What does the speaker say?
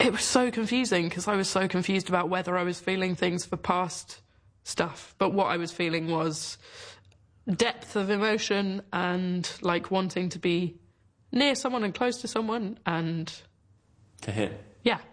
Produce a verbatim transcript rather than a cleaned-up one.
It was so confusing because I was so confused about whether I was feeling things for past stuff, but what I was feeling was depth of emotion and like wanting to be near someone and close to someone and to hit. Yeah.